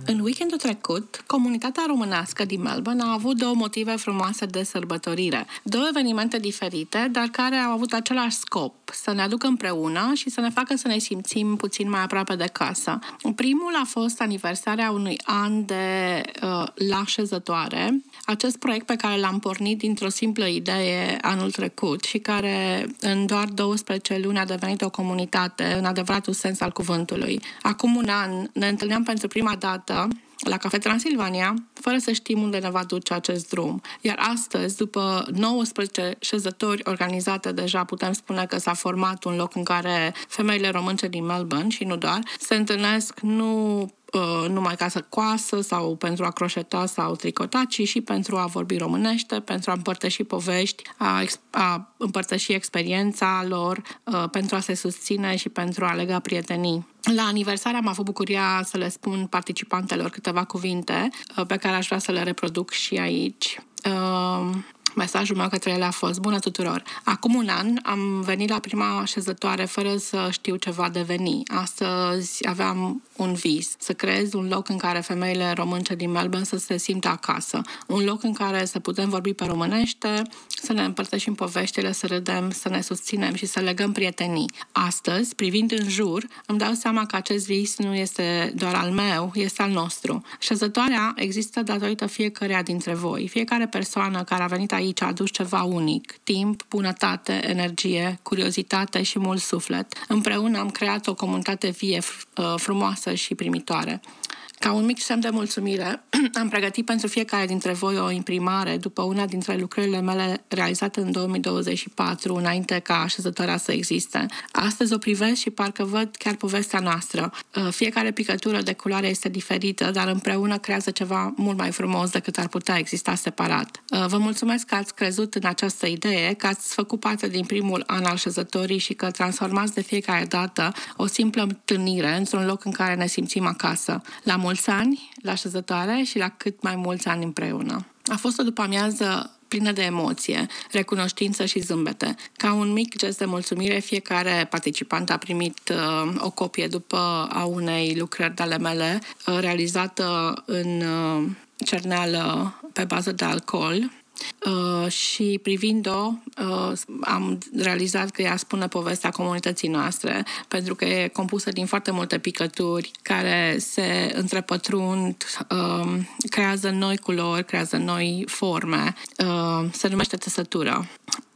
În weekendul trecut, comunitatea românească din Melbourne a avut două motive frumoase de sărbătorire. Două evenimente diferite, dar care au avut același scop, să ne aducă împreună și să ne facă să ne simțim puțin mai aproape de casă. Primul a fost aniversarea unui an de La Șezătoare, acest proiect pe care l-am pornit dintr-o simplă idee anul trecut și care în doar 12 luni a devenit o comunitate în adevăratul sens al cuvântului. Acum un an ne întâlneam pentru prima dată la Cafe Transilvania, fără să știm unde ne va duce acest drum. Iar astăzi, după 19 șezători organizate deja, putem spune că s-a format un loc în care femeile românce din Melbourne, și nu doar, se întâlnesc nu numai ca să coasă sau pentru a croșeta sau tricota, ci și pentru a vorbi românește, pentru a împărtăși povești, a împărtăși experiența lor, pentru a se susține și pentru a lega prietenii. La aniversare am avut bucuria să le spun participantelor câteva cuvinte pe care aș vrea să le reproduc și aici. Mesajul meu către ele a fost: bună tuturor! Acum un an am venit la prima șezătoare fără să știu ce va deveni. Astăzi aveam un vis, să creez un loc în care femeile românce din Melbourne să se simtă acasă. Un loc în care să putem vorbi pe românește, să ne împărtășim poveștile, să râdem, să ne susținem și să legăm prietenii. Astăzi, privind în jur, îmi dau seama că acest vis nu este doar al meu, este al nostru. Șezătoarea există datorită fiecăreia dintre voi. Fiecare persoană care a venit aici a adus ceva unic: timp, bunătate, energie, curiozitate și mult suflet. Împreună am creat o comunitate vie, frumoasă și primitoare. Ca un mic semn de mulțumire, am pregătit pentru fiecare dintre voi o imprimare după una dintre lucrările mele realizate în 2024, înainte ca așezătoarea să existe. Astăzi o privesc și parcă văd chiar povestea noastră. Fiecare picătură de culoare este diferită, dar împreună creează ceva mult mai frumos decât ar putea exista separat. Vă mulțumesc că ați crezut în această idee, că ați făcut parte din primul an al șezătorii și că transformați de fiecare dată o simplă întâlnire într-un loc în care ne simțim acasă. La mulți ani, la șezătoare și la cât mai mulți ani împreună. A fost o după-amiază plină de emoție, recunoștință și zâmbete. Ca un mic gest de mulțumire, fiecare participant a primit o copie după a unei lucrări de-ale mele, realizată în cerneală pe bază de alcool. Și privind-o, am realizat că ea spune povestea comunității noastre, pentru că e compusă din foarte multe picături care se întrepătrund, creează noi culori, creează noi forme. Se numește țesătură.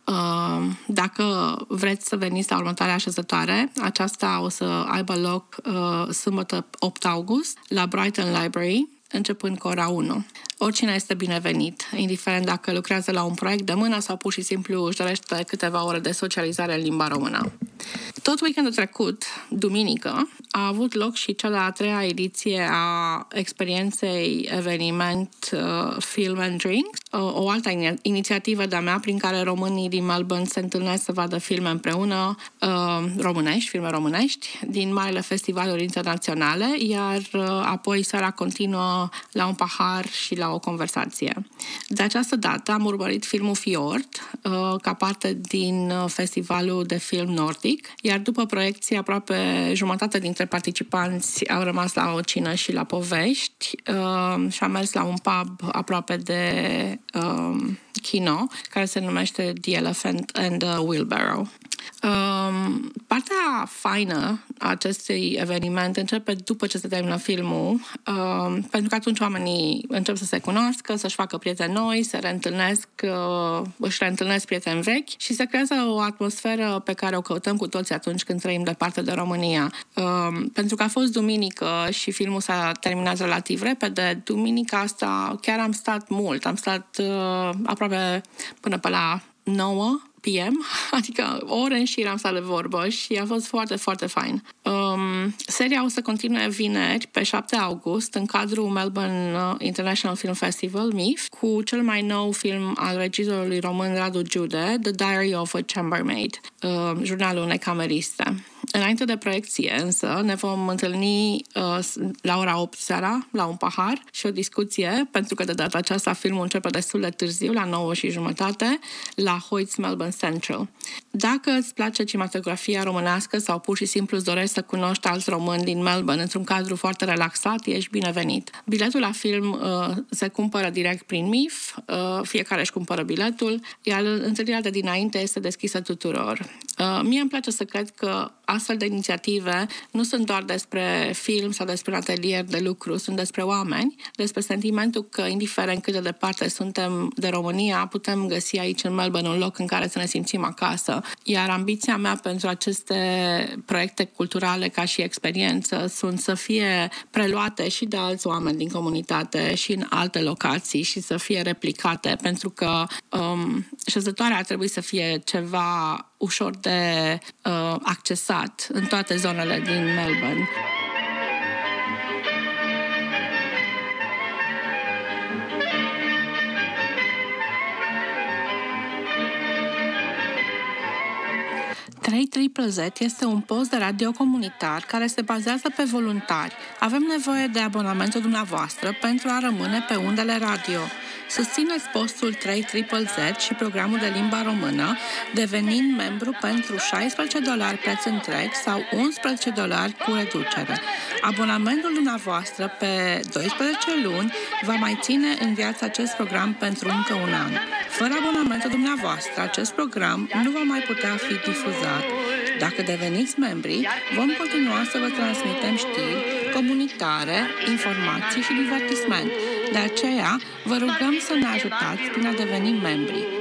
Dacă vreți să veniți la următoarea așezătoare, aceasta o să aibă loc sâmbătă 8 august la Brighton Library, începând cu ora 1. Oricine este binevenit, indiferent dacă lucrează la un proiect de mână sau pur și simplu își dorește câteva ore de socializare în limba română. Tot weekendul trecut, duminică, a avut loc și cea de-a treia ediție a experienței eveniment Film and Drink, o altă inițiativă de-a mea prin care românii din Melbourne se întâlnesc să vadă filme împreună, filme românești, din marile festivaluri internaționale, iar apoi seara continuă la un pahar și la o conversație. De această dată am urmărit filmul Fjord ca parte din festivalul de film nordic, iar după proiecție aproape jumătate dintre participanți au rămas la o cină și la povești și am mers la un pub aproape de kino, care se numește The Elephant and the Wheelbarrow. Partea faină a acestui eveniment începe după ce se termină filmul, pentru că atunci oamenii încep să se cunoască, să-și facă prieteni noi, se reîntâlnesc, își reîntâlnesc prieteni vechi și se creează o atmosferă pe care o căutăm cu toți atunci când trăim departe de România. Pentru că a fost duminică și filmul s-a terminat relativ repede, duminica asta chiar am stat mult, am stat aproape până pe la 9 p.m., adică ore în șir am stat de vorbă și a fost foarte, foarte fain. Seria o să continue vineri, pe 7 august, în cadrul Melbourne International Film Festival, MIF, cu cel mai nou film al regizorului român Radu Giude, The Diary of a Chambermaid, jurnalul unei cameriste. Înainte de proiecție, însă, ne vom întâlni la ora 8 seara, la un pahar și o discuție, pentru că de data aceasta filmul începe destul de târziu, la 9:30, la Hoyts Melbourne Central. Dacă îți place cinematografia românească sau pur și simplu îți dorești să cunoști alți români din Melbourne într-un cadru foarte relaxat, ești binevenit. Biletul la film se cumpără direct prin MIF, fiecare își cumpără biletul, iar întâlnirea de dinainte este deschisă tuturor. Mie îmi place să cred că astfel de inițiative nu sunt doar despre film sau despre un atelier de lucru, sunt despre oameni, despre sentimentul că, indiferent cât de departe suntem de România, putem găsi aici în Melbourne un loc în care să ne simțim acasă. Iar ambiția mea pentru aceste proiecte culturale ca și experiență sunt să fie preluate și de alți oameni din comunitate și în alte locații și să fie replicate, pentru că șezătoarea ar trebui să fie ceva ușor de accesat în toate zonele din Melbourne. Z este un post de radio comunitar care se bazează pe voluntari. Avem nevoie de abonamentul dumneavoastră pentru a rămâne pe undele radio. Susțineți postul 3ZZZ și programul de limba română, devenind membru pentru $16 preț întreg sau $11 cu reducere. Abonamentul dumneavoastră pe 12 luni va mai ține în viață acest program pentru încă un an. Fără abonamentul dumneavoastră, acest program nu va mai putea fi difuzat. Dacă deveniți membri, vom continua să vă transmitem știri comunitare, informații și divertisment. De aceea, vă rugăm să ne ajutați prin a deveni membri.